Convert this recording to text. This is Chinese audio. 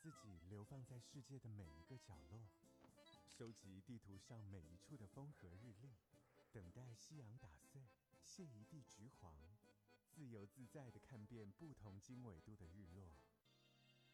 自己流放在世界的每一个角落，收集地图上每一处的风和日丽，等待夕阳打碎，谢一地橘黄，自由自在地看遍不同经纬度的日落。